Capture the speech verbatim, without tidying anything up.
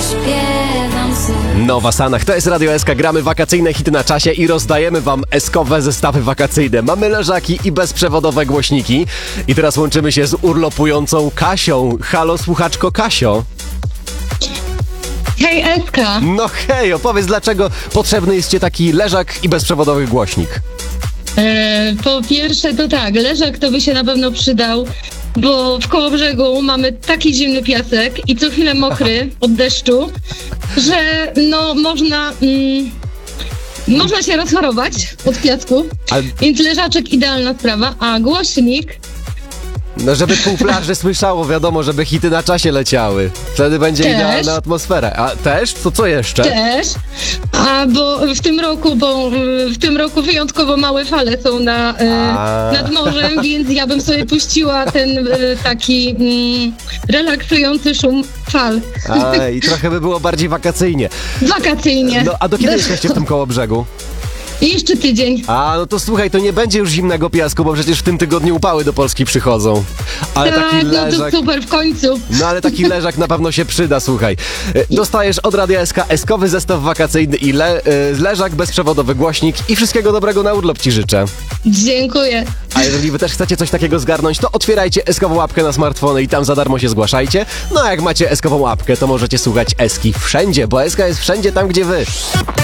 śpiewam sobie. Nowa Sanach, to jest Radio S K, gramy wakacyjne hity na czasie i rozdajemy wam eskowe zestawy wakacyjne. Mamy leżaki i bezprzewodowe głośniki. I teraz łączymy się z urlopującą Kasią. Halo, słuchaczko Kasio. Hej, Eska! No hej, opowiedz, dlaczego potrzebny jest ci taki leżak i bezprzewodowy głośnik. E, po pierwsze to tak, leżak to by się na pewno przydał, bo w Kołobrzegu mamy taki zimny piasek i co chwilę mokry od deszczu, że no można... Mm, można się rozchorować od piasku, A- więc leżaczek idealna sprawa, a głośnik... No żeby pół plaży słyszało, wiadomo, żeby hity na czasie leciały. Wtedy będzie Też. idealna atmosfera. A też? To co jeszcze? Też, a bo w tym roku, bo w tym roku wyjątkowo małe fale są na, e, A. nad morzem, więc ja bym sobie puściła ten e, taki mm, relaksujący szum fal. A, i trochę by było bardziej wakacyjnie. Wakacyjnie. No, a do kiedy Bez- jesteście w tym Kołobrzegu? I jeszcze tydzień. A, no to słuchaj, to nie będzie już zimnego piasku, bo przecież w tym tygodniu upały do Polski przychodzą. Ale taki Tak, no to leżak... super, w końcu. No ale taki leżak na pewno się przyda, słuchaj. E, Dostajesz od Radia S K eskowy zestaw wakacyjny i le, e, leżak, bezprzewodowy głośnik i wszystkiego dobrego na urlop ci życzę. Dziękuję. A jeżeli wy też chcecie coś takiego zgarnąć, to otwierajcie eskową łapkę na smartfony i tam za darmo się zgłaszajcie. No a jak macie eskową łapkę, to możecie słuchać Eski wszędzie, bo Eska jest wszędzie tam, gdzie wy.